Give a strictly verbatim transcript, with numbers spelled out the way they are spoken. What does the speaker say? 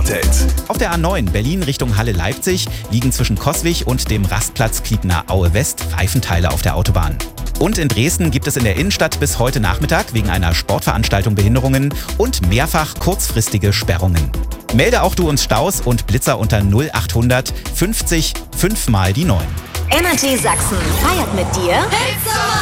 Update. Auf der A neun Berlin Richtung Halle-Leipzig liegen zwischen Coswig und dem Rastplatz Kiedner-Aue West Reifenteile auf der Autobahn. Und in Dresden gibt es in der Innenstadt bis heute Nachmittag wegen einer Sportveranstaltung Behinderungen und mehrfach kurzfristige Sperrungen. Melde auch du uns Staus und Blitzer unter null achthundert fünfzig fünf mal die neun. Energy Sachsen feiert mit dir